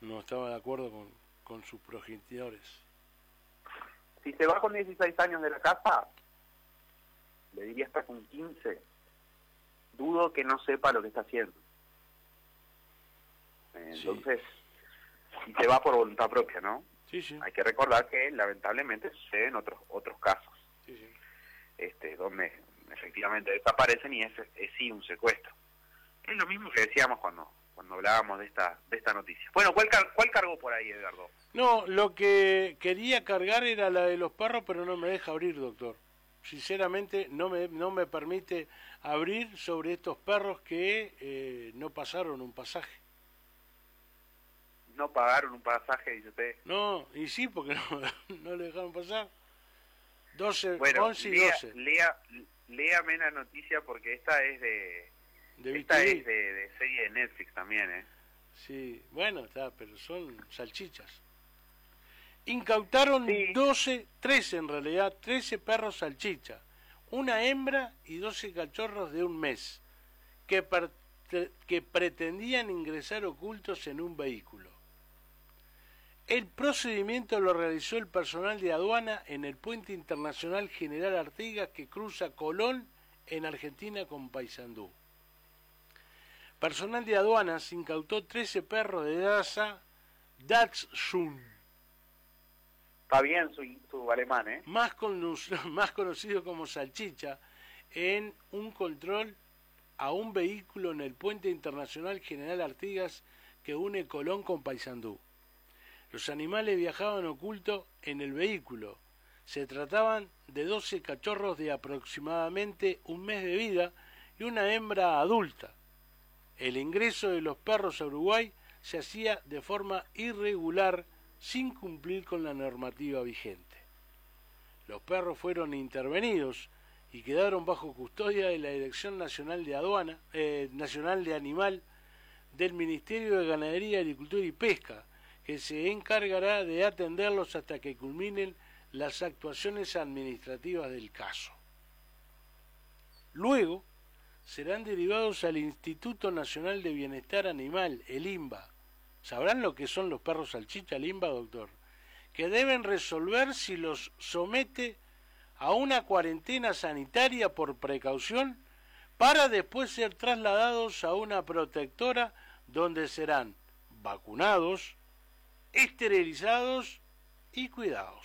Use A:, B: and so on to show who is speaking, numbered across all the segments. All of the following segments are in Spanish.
A: no estaba de acuerdo con sus progenitores.
B: Si se va con 16 años de la casa, le diría hasta con 15, dudo que no sepa lo que está haciendo. Entonces, si se va por voluntad propia, ¿no?
A: Sí, sí.
B: Hay que recordar que lamentablemente suceden otros casos,
A: Sí, sí.
B: donde efectivamente desaparecen y es sí un secuestro. Es lo mismo que decíamos cuando hablábamos de esta noticia. Bueno, ¿cuál cargó por ahí, Edgardo?
A: No, lo que quería cargar era la de los perros, pero no me deja abrir, doctor. Sinceramente, no me permite abrir sobre estos perros que no pasaron un pasaje.
B: No pagaron un pasaje, dice usted.
A: No, y sí, porque no le dejaron pasar. 12,
B: bueno,
A: 11 y 12.
B: Léame la noticia porque esta es de serie de Netflix también, ¿eh?
A: Sí, bueno, está, pero son salchichas. Incautaron 13 en realidad, 13 perros salchicha, una hembra y 12 cachorros de un mes, que pretendían ingresar ocultos en un vehículo. El procedimiento lo realizó el personal de aduana en el puente internacional General Artigas que cruza Colón en Argentina con Paysandú. Personal de aduanas incautó 13 perros de raza Dachshund.
B: Está bien su alemán, ¿eh?
A: Más conocido como salchicha, en un control a un vehículo en el puente internacional General Artigas que une Colón con Paysandú. Los animales viajaban ocultos en el vehículo. Se trataban de 12 cachorros de aproximadamente un mes de vida y una hembra adulta. El ingreso de los perros a Uruguay se hacía de forma irregular sin cumplir con la normativa vigente. Los perros fueron intervenidos y quedaron bajo custodia de la Dirección Nacional de Animal del Ministerio de Ganadería, Agricultura y Pesca, que se encargará de atenderlos hasta que culminen las actuaciones administrativas del caso. Luego serán derivados al Instituto Nacional de Bienestar Animal, el INBA. ¿Sabrán lo que son los perros salchicha, el INBA, doctor? Que deben resolver si los somete a una cuarentena sanitaria por precaución para después ser trasladados a una protectora donde serán vacunados, esterilizados y cuidados.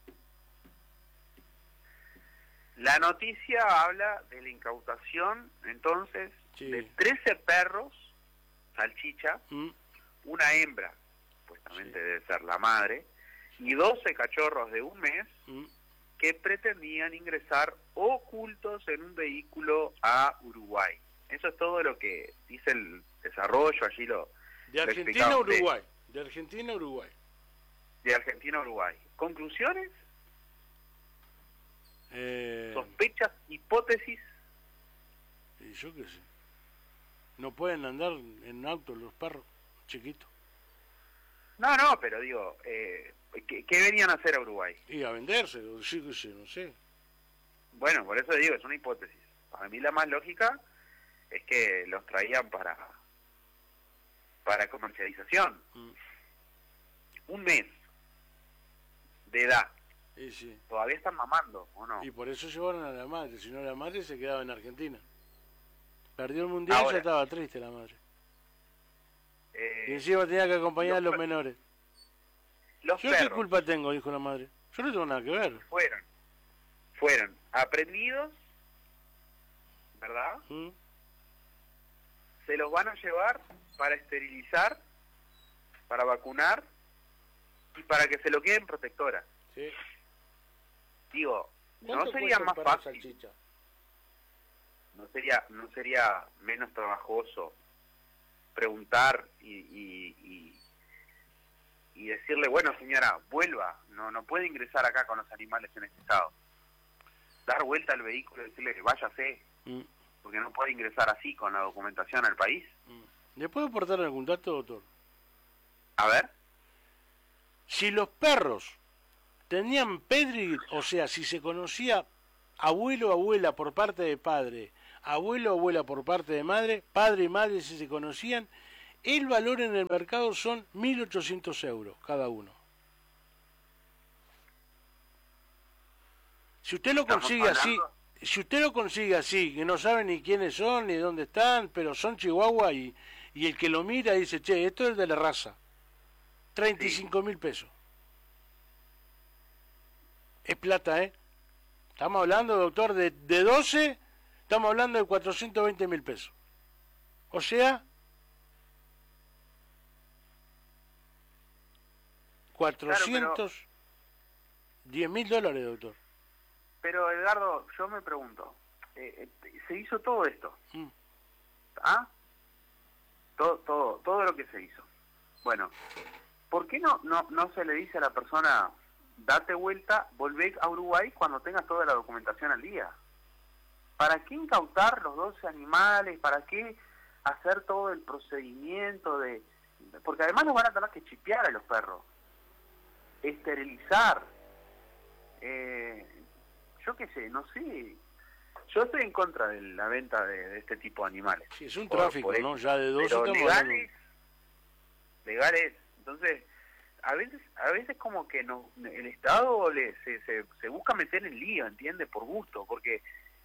B: La noticia habla de la incautación, entonces, de 13 perros, salchicha, una hembra, supuestamente debe ser la madre, y 12 cachorros de un mes, que pretendían ingresar ocultos en un vehículo a Uruguay. Eso es todo lo que dice el desarrollo, allí
A: de Argentina a Uruguay. De Argentina a Uruguay.
B: De Argentina a Uruguay. ¿Conclusiones? ¿Sospechas? ¿Hipótesis?
A: Y yo qué sé. No pueden andar en auto los perros chiquitos.
B: No, pero digo, ¿qué venían a hacer a Uruguay?
A: Y a venderse, sí, no sé.
B: Bueno, por eso digo, es una hipótesis. Para mí la más lógica es que los traían para comercialización. Un mes de edad.
A: Sí.
B: Todavía están mamando, ¿o no?
A: Y por eso llevaron a la madre, si no la madre se quedaba en Argentina. Perdió el mundial, ya estaba triste la madre. Y encima tenía que acompañar a los menores. ¿Yo qué culpa tengo?, dijo la madre. Yo no tengo nada que ver.
B: Fueron aprendidos, ¿verdad? Se los van a llevar para esterilizar, para vacunar y para que se lo queden protectora.
A: Sí.
B: Digo, ¿no sería más fácil?
A: Salchicha?
B: ¿No sería menos trabajoso preguntar y decirle, bueno, señora, vuelva, no puede ingresar acá con los animales en este estado? Dar vuelta al vehículo y decirle, váyase, porque no puede ingresar así con la documentación al país.
A: ¿Le puedo aportar algún dato, doctor?
B: A ver.
A: Si los perros tenían pedigree, o sea, si se conocía abuelo o abuela por parte de padre, abuelo o abuela por parte de madre, padre y madre si se conocían, El valor en el mercado son 1.800 euros cada uno. Si usted lo consigue así, que no sabe ni quiénes son ni dónde están, pero son chihuahua y el que lo mira dice, che, esto es de la raza, 35.000 pesos. Es plata, ¿eh? Estamos hablando, doctor, de 12, estamos hablando de 420.000 pesos. O sea, 410.000 dólares, doctor.
B: Pero, Edgardo, yo me pregunto, se hizo todo esto, ¿ah? Todo lo que se hizo. Bueno, ¿por qué no se le dice a la persona, date vuelta, volvé a Uruguay cuando tengas toda la documentación al día? ¿Para qué incautar los 12 animales? ¿Para qué hacer todo el procedimiento de...? Porque además nos van a tener que chipear a los perros, esterilizar, yo qué sé, no sé. Yo estoy en contra de la venta de este tipo de animales.
A: Sí, es un tráfico, ¿no? Ya de 12
B: pero legales. Entonces, a veces como que el Estado se busca meter en lío, ¿entiende? Por gusto, porque,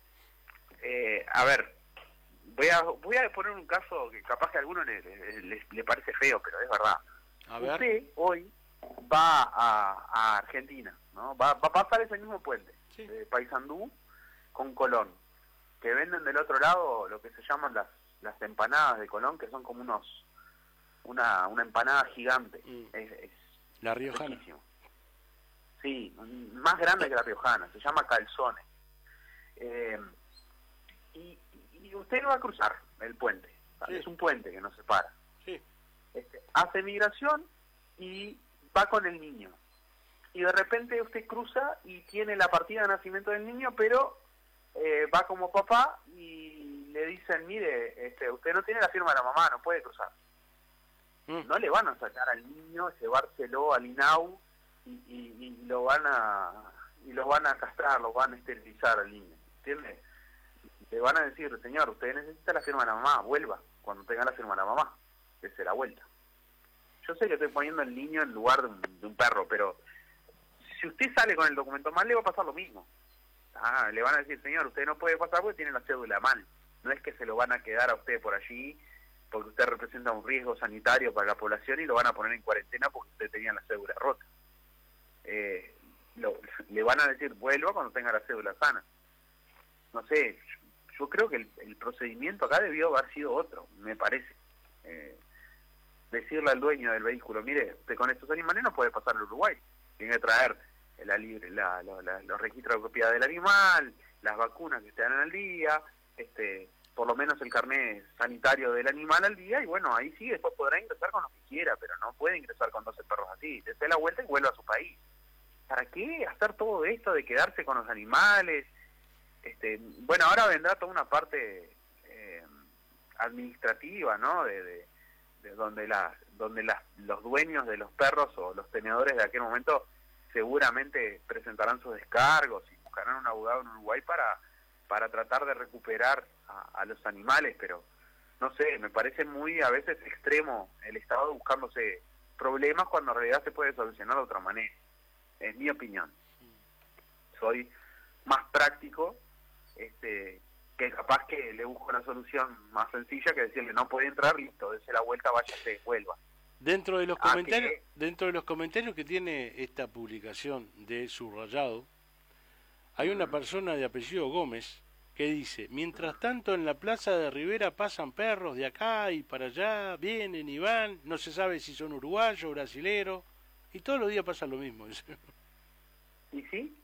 B: a ver, voy a poner un caso que capaz que a alguno le parece feo, pero es verdad.
A: A ver.
B: Usted hoy va a Argentina, ¿no? Va a pasar ese mismo puente, sí, de Paysandú con Colón, que venden del otro lado lo que se llaman las empanadas de Colón, que son como una empanada gigante. Es
A: la riojana.
B: Riquísimo. Sí, más grande que la riojana, se llama calzones. Y usted va a cruzar el puente, sí, es un puente que nos separa.
A: Sí.
B: Hace migración y va con el niño. Y de repente usted cruza y tiene la partida de nacimiento del niño, pero va como papá y le dicen, mire, usted no tiene la firma de la mamá, no puede cruzar. No le van a sacar al niño, llevárselo al INAU y lo van a castrar, lo van a esterilizar al niño, ¿entiende? Le van a decir, señor, usted necesita la firma de la mamá, vuelva cuando tenga la firma de la mamá, dése la vuelta. Yo sé que estoy poniendo al niño en lugar de un perro, pero si usted sale con el documento mal, le va a pasar lo mismo. Le van a decir, señor, usted no puede pasar porque tiene la cédula mal. No es que se lo van a quedar a usted por allí porque usted representa un riesgo sanitario para la población y lo van a poner en cuarentena porque usted tenía la cédula rota. Le van a decir, vuelva cuando tenga la cédula sana. No sé, yo creo que el procedimiento acá debió haber sido otro, me parece. Decirle al dueño del vehículo, mire, usted con estos animales no puede pasar al Uruguay, tiene que traer los registros de propiedad del animal, las vacunas que estén al día, por lo menos el carnet sanitario del animal al día, y bueno, ahí sí, después podrá ingresar con lo que quiera, pero no puede ingresar con 12 perros así, dése la vuelta y vuelva a su país. ¿Para qué hacer todo esto de quedarse con los animales? Bueno, ahora vendrá toda una parte administrativa, ¿no? De donde los dueños de los perros o los tenedores de aquel momento seguramente presentarán sus descargos y buscarán un abogado en Uruguay para tratar de recuperar a los animales, pero no sé, me parece muy a veces extremo el Estado buscándose problemas cuando en realidad se puede solucionar de otra manera. Es mi opinión. Soy más práctico, que capaz que le busco una solución más sencilla que decirle no puede entrar, listo, dése la vuelta, váyase, vuelva.
A: Dentro de los comentarios que tiene esta publicación de Subrayado, hay una persona de apellido Gómez que dice, mientras tanto en la plaza de Rivera pasan perros de acá y para allá, vienen y van, no se sabe si son uruguayos, brasileros, y todos los días pasa lo mismo.
B: ¿Y sí?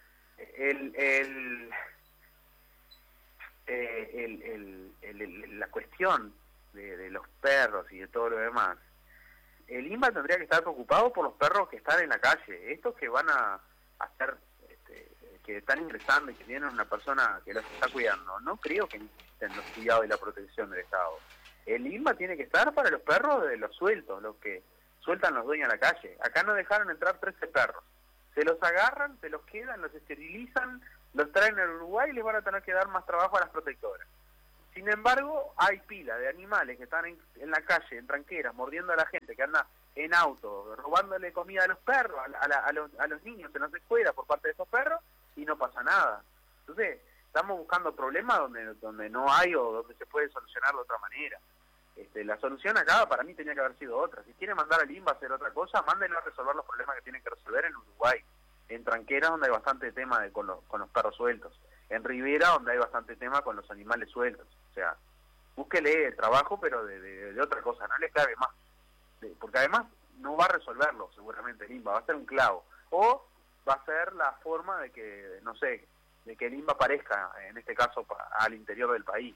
B: La cuestión de los perros y de todo lo demás, el INBA tendría que estar preocupado por los perros que están en la calle, estos que van a hacer, que están ingresando y que tienen una persona que los está cuidando. No creo que necesiten los cuidados y la protección del Estado. El INBA tiene que estar para los perros de los sueltos, los que sueltan los dueños a la calle. Acá no dejaron entrar 13 perros. Se los agarran, se los quedan, los esterilizan, los traen al Uruguay y les van a tener que dar más trabajo a las protectoras. Sin embargo, hay pila de animales que están en la calle, en tranqueras, mordiendo a la gente, que anda en auto, robándole comida a los perros, a los niños en las escuelas por parte de esos perros, y no pasa nada. Entonces, estamos buscando problemas donde no hay o donde se puede solucionar de otra manera. La solución acá para mí tenía que haber sido otra. Si quiere mandar al INBA a hacer otra cosa, mándenlo a resolver los problemas que tienen que resolver en Uruguay, en tranqueras donde hay bastante tema con los perros sueltos, en Rivera donde hay bastante tema con los animales sueltos. O sea, búsquele trabajo, pero de otra cosa, no le cabe más. Porque además no va a resolverlo seguramente el INBA, va a ser un clavo. O va a ser la forma de que, no sé, de que el INBA aparezca, en este caso, al interior del país.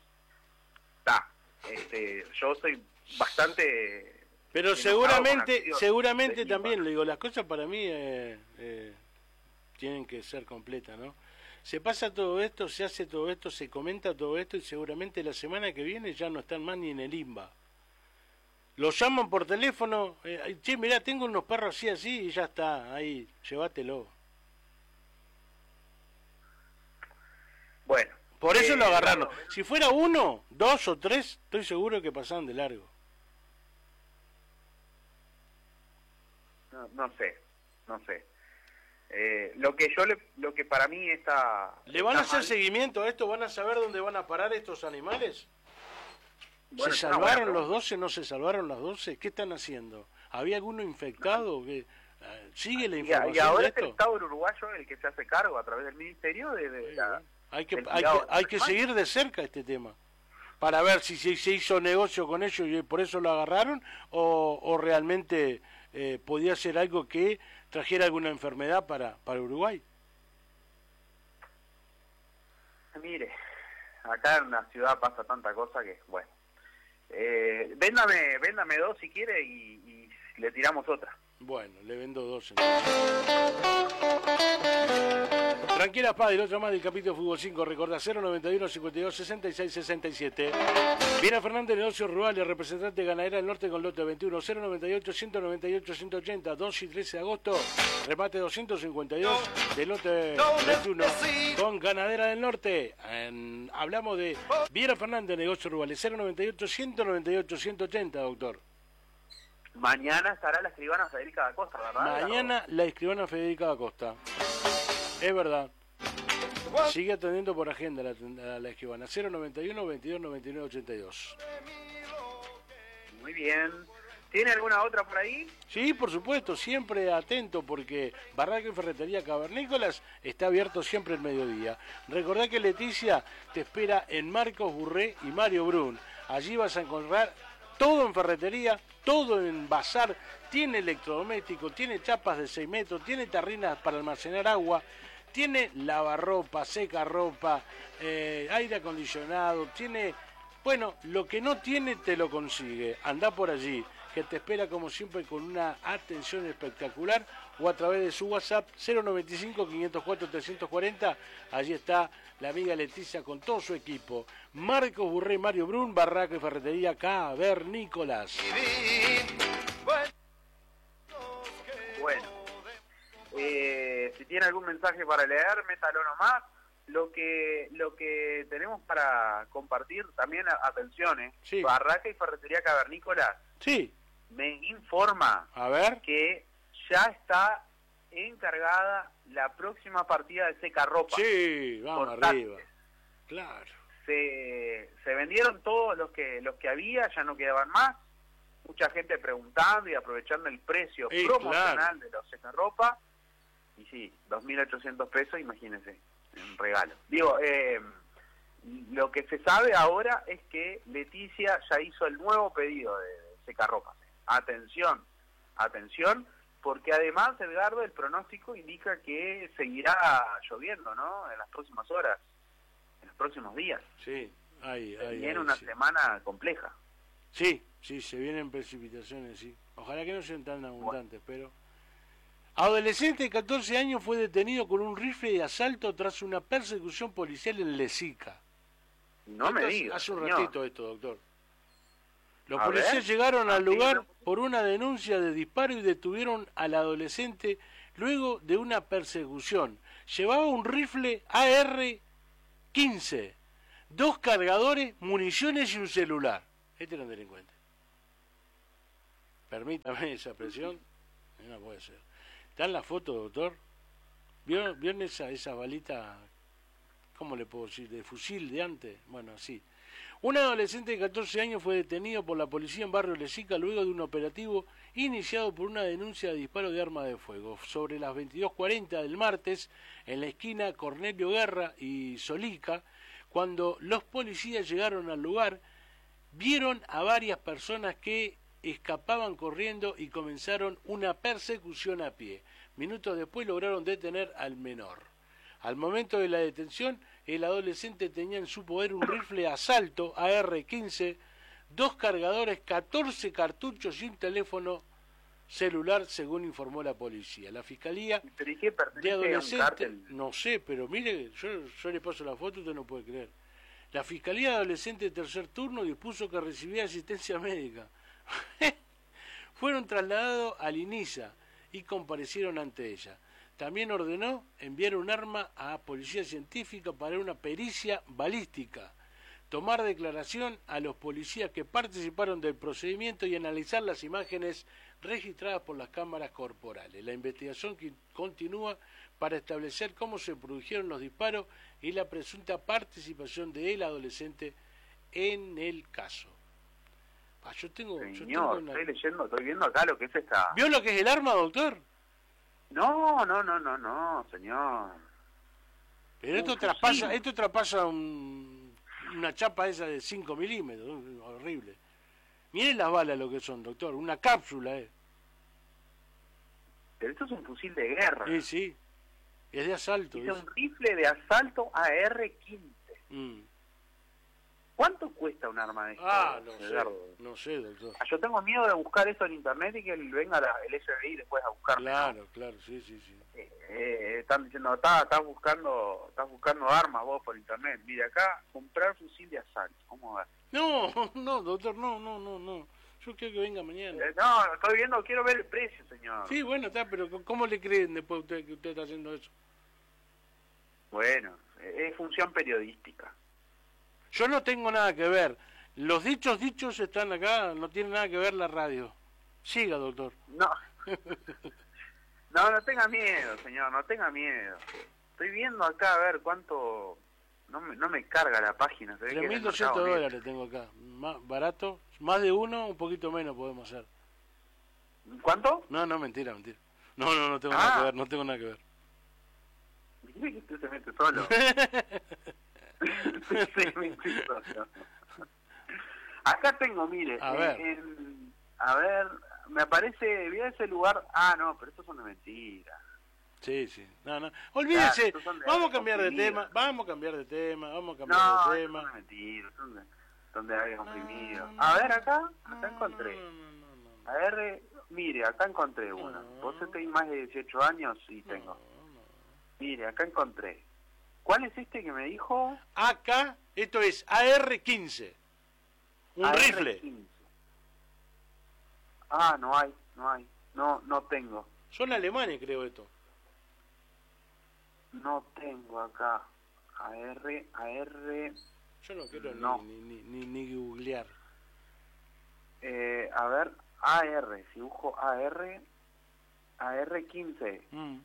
B: Yo soy bastante...
A: Pero seguramente también, le digo, las cosas para mí tienen que ser completas, ¿no? Se pasa todo esto, se hace todo esto, se comenta todo esto y seguramente la semana que viene ya no están más ni en el INBA. Los llaman por teléfono, che, mirá, tengo unos perros así, y ya está, ahí, llévatelo.
B: Bueno.
A: Por eso lo agarraron. Si fuera 1, 2 o 3, estoy seguro que pasaban de largo.
B: No sé. Lo que para mí está...
A: ¿Le van a hacer seguimiento a esto? ¿Van a saber dónde van a parar estos animales?
B: Bueno,
A: ¿Se salvaron los 12? ¿No se salvaron los 12? ¿Qué están haciendo? ¿Había alguno infectado? ¿Sigue la información
B: y ahora
A: de
B: es
A: esto?
B: el Estado uruguayo el que se hace cargo a través del Ministerio
A: Hay que seguir de cerca este tema para ver si se hizo negocio con ellos y por eso lo agarraron o realmente podía ser algo que trajera alguna enfermedad para Uruguay.
B: Mire, acá en la ciudad pasa tanta cosa que, bueno, véndame 2 si quiere y le tiramos otra.
A: Bueno, le vendo 2 entonces. Tranquila, padre, otra más del capítulo Fútbol 5. Recordá 091 52 66 67. Viera Fernández, Negocios Rurales, representante ganadera del norte con lote 21 098 198 180, 2 y 13 de agosto. Remate 252 del lote 21 con ganadera del norte. Hablamos de Viera Fernández, Negocios Rurales, 098 198 180, doctor.
B: Mañana estará la escribana Federica da Costa, ¿verdad?
A: Mañana la escribana Federica da Costa. Es verdad. Sigue atendiendo por agenda la escribana. 091 22 99 82.
B: Muy bien. ¿Tiene alguna otra por ahí?
A: Sí, por supuesto, siempre atento porque Barraca y Ferretería Cavernícolas está abierto siempre el mediodía. Recordá que Leticia te espera en Marcos Burré y Mario Brun. Allí vas a encontrar todo en ferretería, todo en bazar, tiene electrodoméstico, tiene chapas de 6 metros, tiene tarrinas para almacenar agua, tiene lavarropa, secarropa, aire acondicionado, tiene... Bueno, lo que no tiene te lo consigue. Andá por allí, que te espera como siempre con una atención espectacular, o a través de su WhatsApp 095 504 340. Allí está la amiga Leticia con todo su equipo. Marcos Burré, Mario Brun, Barraca y Ferretería Cavernícolas.
B: Bueno, si tiene algún mensaje para leer, métalo nomás. Lo que tenemos para compartir también, atención,
A: sí.
B: Barraca y Ferretería Cavernícolas.
A: Sí.
B: Me informa que ya está encargada la próxima partida de secarropa.
A: Sí, vamos arriba. Claro.
B: Se vendieron todos los que había, ya no quedaban más. Mucha gente preguntando y aprovechando el precio promocional de los secarropa. Y sí, 2.800 pesos, imagínense, un regalo. Digo, lo que se sabe ahora es que Leticia ya hizo el nuevo pedido de secarropas. Atención, porque además, Edgardo, el pronóstico indica que seguirá lloviendo, ¿no? En las próximas horas, en los próximos días.
A: Sí,
B: viene una semana compleja.
A: Sí, se vienen precipitaciones, sí. Ojalá que no sean tan abundantes, pero... Adolescente de 14 años fue detenido con un rifle de asalto tras una persecución policial en Lezica.
B: No me digas.
A: Hace un ratito esto, doctor. Los policías llegaron al lugar por una denuncia de disparo y detuvieron al adolescente luego de una persecución. Llevaba un rifle AR-15 2 cargadores, municiones y un celular. Este era un delincuente. Permítame esa presión. No puede ser. ¿Está en la foto, doctor? ¿Vieron esa balita, cómo le puedo decir, de fusil de antes? Bueno, sí. Un adolescente de 14 años fue detenido por la policía en Barrio Lezica luego de un operativo iniciado por una denuncia de disparo de arma de fuego. Sobre las 22:40 del martes, en la esquina Cornelio Guerra y Solica, cuando los policías llegaron al lugar, vieron a varias personas que escapaban corriendo y comenzaron una persecución a pie. Minutos después lograron detener al menor. Al momento de la detención, el adolescente tenía en su poder un rifle de asalto AR-15, 2 cargadores, 14 cartuchos y un teléfono celular, según informó la policía. La Fiscalía de Adolescentes, no sé, pero mire, yo le paso la foto, usted no puede creer. La Fiscalía de Adolescentes de tercer turno dispuso que recibía asistencia médica. Fueron trasladados al INISA y comparecieron ante ella. También ordenó enviar un arma a Policía Científica para una pericia balística, tomar declaración a los policías que participaron del procedimiento y analizar las imágenes registradas por las cámaras corporales. La investigación continúa para establecer cómo se produjeron los disparos y la presunta participación del adolescente en el caso. Yo tengo
B: una... estoy leyendo, estoy viendo acá lo que es esta...
A: ¿Vio lo que es el arma, doctor?
B: No, señor.
A: Pero esto traspasa una chapa esa de 5 milímetros, horrible. Miren las balas lo que son, doctor, una cápsula,
B: Pero esto es un fusil de guerra.
A: Sí, es de asalto.
B: Es un rifle de asalto AR-15. ¿Cuánto cuesta un arma de esto?
A: No sé, doctor.
B: Yo tengo miedo de buscar eso en internet y que venga el FBI después a buscarlo.
A: Claro, sí.
B: Están diciendo, estás buscando armas vos por internet. Mire, acá, comprar fusil de asalto. ¿Cómo va?
A: No, doctor, no. Yo quiero que venga mañana.
B: Estoy viendo, quiero ver el precio, señor.
A: Sí, bueno, pero ¿cómo le creen después usted que usted está haciendo eso?
B: Bueno, es función periodística.
A: Yo no tengo nada que ver. Los dichos están acá, no tiene nada que ver la radio. Siga, doctor.
B: No tenga miedo, señor, no tenga miedo. Estoy viendo acá a ver cuánto... No me carga la página.
A: $3.200 tengo acá. Más barato, más de uno, un poquito menos podemos hacer.
B: ¿Cuánto?
A: No, mentira. No tengo nada que ver, no tengo nada que ver.
B: Dime que usted se mete solo. Acá tengo, mire,
A: a
B: ver, me aparece, vi ese lugar, no, pero esto son de mentira.
A: Sí, no, olvídese, vamos a cambiar de tema. No, son de
B: mentira, son de aire comprimido. A ver, acá encontré. A ver, mire, acá encontré uno. Vos tenés más de 18 años y tengo. Mire, acá encontré. ¿Cuál es este que me dijo?
A: Acá, esto es AR-15. Un
B: AR-15.
A: rifle.
B: No hay. No tengo.
A: Son alemanes, creo, esto.
B: No tengo acá. AR.
A: Yo no quiero ni googlear.
B: A ver, AR. Si busco AR-15.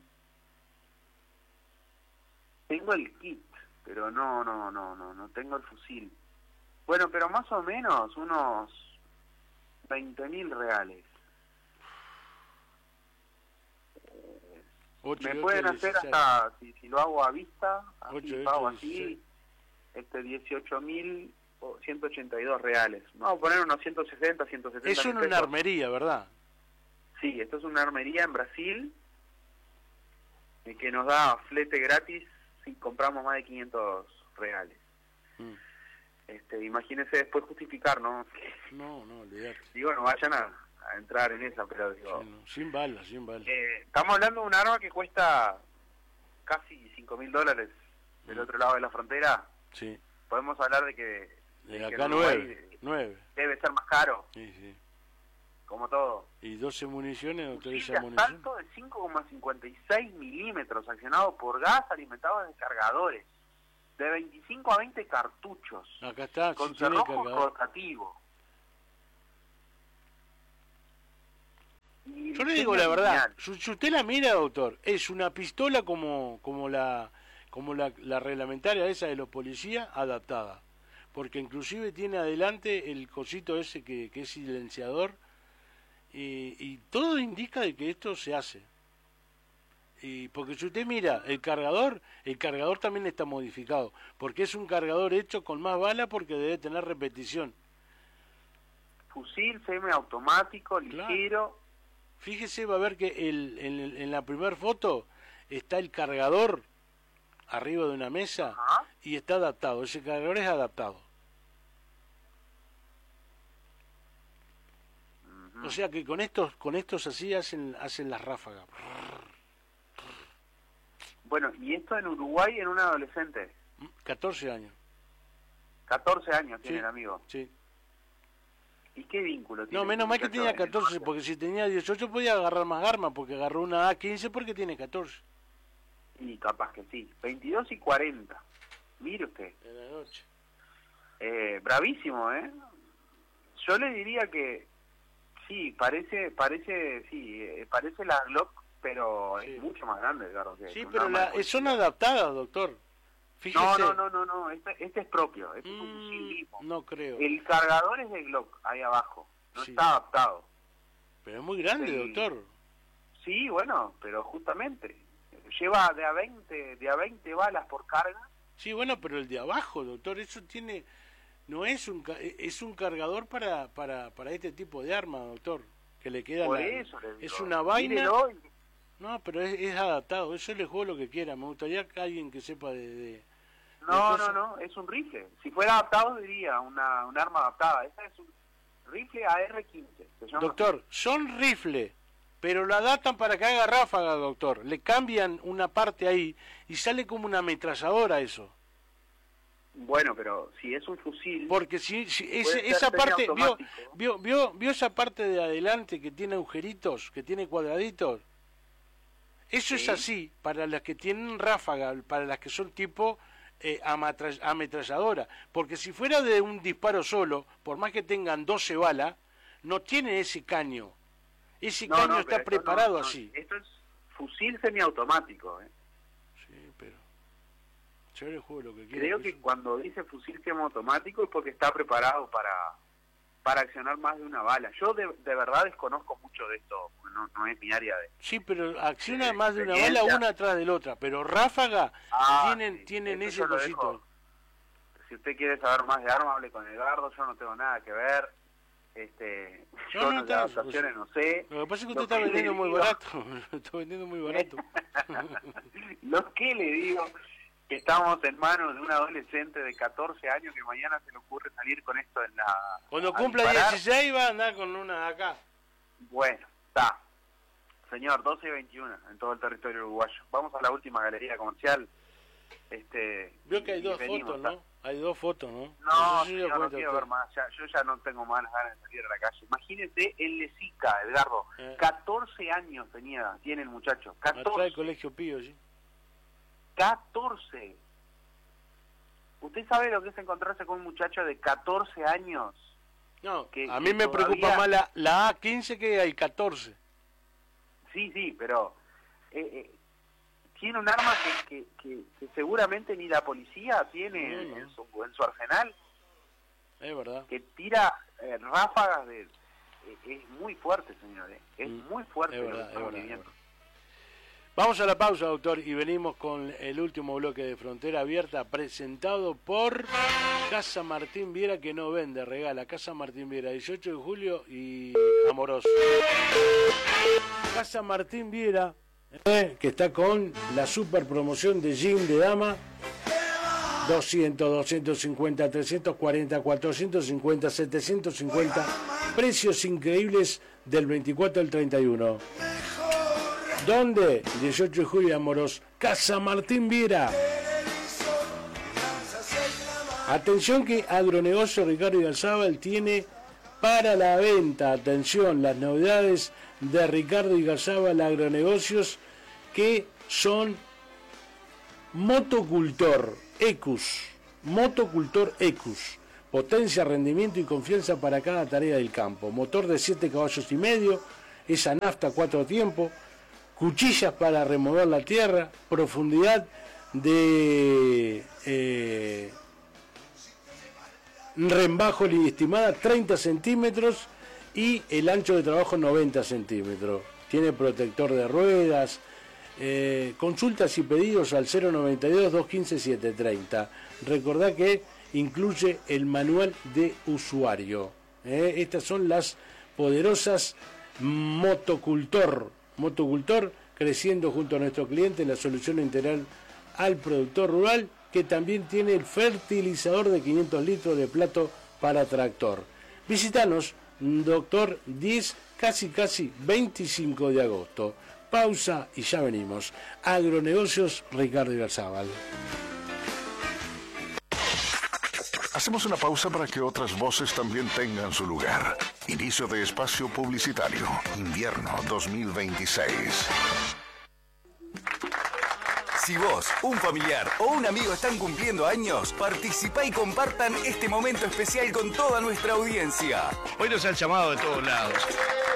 B: Tengo el kit, pero no tengo el fusil. Bueno, pero más o menos unos 20.000 reales. Me pueden hacer hasta, si lo hago a vista, así pago así, 18.182 reales. Vamos a poner unos 160, 170.
A: Es una armería, ¿verdad?
B: Sí, esto es una armería en Brasil que nos da flete gratis si compramos más de 500 reales. Imagínese después justificar, ¿no?
A: No, olvidate.
B: Digo, no vayan a entrar en esa, pero digo...
A: Sin balas.
B: Estamos hablando de un arma que cuesta casi $5.000 del otro lado de la frontera.
A: Sí.
B: Podemos hablar de que...
A: De acá 9.
B: Debe ser más caro.
A: Sí.
B: Como todo.
A: ¿Y 12 municiones o 13 municiones?
B: Asalto de 5,56 milímetros, accionado por gas, alimentado de cargadores. de 25 a 20 cartuchos.
A: Acá está,
B: con
A: si tiene
B: cerrojo
A: cargador
B: rotativo. Y
A: yo le digo la verdad, si usted la mira, doctor, es una pistola como la reglamentaria esa de los policías adaptada, porque inclusive tiene adelante el cosito ese que es silenciador, y todo indica de que esto se hace. Y porque si usted mira el cargador también está modificado, porque es un cargador hecho con más bala porque debe tener repetición.
B: Fusil semiautomático, ligero.
A: Claro. Fíjese, va a ver que en la primera foto está el cargador arriba de una mesa.
B: Ajá.
A: Y está adaptado, ese cargador es adaptado. Uh-huh. O sea que con estos así hacen las ráfagas.
B: Bueno, y esto en Uruguay en un adolescente.
A: 14 años.
B: 14 años tiene el amigo.
A: Sí.
B: ¿Y qué vínculo tiene?
A: No, menos mal que tenía 14, porque si tenía 18 podía agarrar más armas, porque agarró una A15 porque tiene 14.
B: Y capaz que sí. 22 y 40. Mire usted.
A: En la noche.
B: Bravísimo, ¿eh? Yo le diría que sí, parece la Glock, pero sí, es mucho más grande, Edgardo.
A: Sí, pero son adaptadas, doctor. Fíjese.
B: No, este es propio, este es un fusil mismo.
A: No creo.
B: El cargador es de Glock, ahí abajo, no
A: sí,
B: está adaptado.
A: Pero es muy grande, doctor.
B: Sí, bueno, pero justamente, lleva de a 20 balas por carga.
A: Sí, bueno, pero el de abajo, doctor, eso tiene... No es un cargador para este tipo de arma, doctor, que le queda
B: por eso le digo,
A: es una vaina.
B: Mírelo.
A: No, pero es adaptado, eso le juego lo que quiera, me gustaría que alguien que sepa
B: No, es un rifle. Si fuera adaptado diría un arma adaptada. Esta es un rifle AR-15.
A: Doctor, son rifle, pero lo adaptan para que haga ráfaga, doctor. Le cambian una parte ahí y sale como una ametralladora eso.
B: Bueno, pero si es un fusil...
A: Porque si esa parte, vio esa parte de adelante que tiene agujeritos, que tiene cuadraditos. Eso sí. Es así para las que tienen ráfaga, para las que son tipo ametralladora. Porque si fuera de un disparo solo, por más que tengan 12 balas, no tiene ese caño. Ese caño está preparado así.
B: Esto es fusil semiautomático, ¿eh?
A: Sí, pero... yo le juego lo que quiero.
B: Creo que cuando dice fusil semiautomático es porque está preparado para accionar más de una bala. Yo de verdad desconozco mucho de esto, no es mi área de...
A: Sí, pero acciona más de una bala una atrás de la otra, pero ráfaga tienen ese cosito.
B: Si usted quiere saber más de armas, hable con Edgardo, yo no tengo nada que ver. Yo no de adaptaciones no sé.
A: Lo que pasa es que usted está vendiendo muy barato. Está vendiendo muy barato.
B: Lo que le digo... que estamos en manos de un adolescente de 14 años que mañana se le ocurre salir con esto en la...
A: Cuando cumpla 16 va a andar con una acá.
B: Bueno, está. Señor, 12 y 21 en todo el territorio uruguayo. Vamos a la última galería comercial.
A: Vio que hay dos fotos, ¿no? Hay dos fotos, ¿no?
B: No, señor, no quiero ver más. Yo ya no tengo más ganas de salir a la calle. Imagínese el Lezica, Edgardo. 14 años tiene el muchacho. 14.
A: Atrás del Colegio Pío, sí.
B: 14. ¿Usted sabe lo que es encontrarse con un muchacho de 14 años?
A: No, a mí me preocupa más la A15 que el 14.
B: Sí, pero tiene un arma que seguramente ni la policía tiene en su arsenal.
A: Es verdad.
B: Que tira ráfagas de... es muy fuerte, señores. Es muy fuerte lo que estamos viviendo.
A: Vamos a la pausa, doctor, y venimos con el último bloque de Frontera Abierta presentado por Casa Martín Viera, que no vende, regala. Casa Martín Viera, 18 de julio y Amoroso. Casa Martín Viera, que está con la super promoción de jean de dama. 200, 250, 340, 450, 750. Precios increíbles del 24 al 31. ¿Dónde? 18 de julio, Amoros. Casa Martín Viera. Atención que Agronegocio Ricardo Igarzábal tiene para la venta, atención, las novedades de Ricardo Igarzábal Agronegocios, que son motocultor. Ecus, motocultor Ecus. Potencia, rendimiento y confianza para cada tarea del campo. Motor de 7,5 caballos, esa nafta 4 tiempos, cuchillas para remover la tierra, profundidad de rembajo estimada 30 centímetros y el ancho de trabajo 90 centímetros. Tiene protector de ruedas. Consultas y pedidos al 092-215-730. Recordá que incluye el manual de usuario. Estas son las poderosas Motocultor. Motocultor, creciendo junto a nuestro cliente en la solución integral al productor rural, que también tiene el fertilizador de 500 litros de plato para tractor. Visítanos, Doctor 10, casi 25 de agosto. Pausa y ya venimos. Agronegocios, Ricardo Iberzábal.
C: Hacemos una pausa para que otras voces también tengan su lugar. Inicio de espacio publicitario. Invierno 2026.
D: Si vos, un familiar o un amigo están cumpliendo años, participá y compartan este momento especial con toda nuestra audiencia.
E: Hoy nos han llamado de todos lados.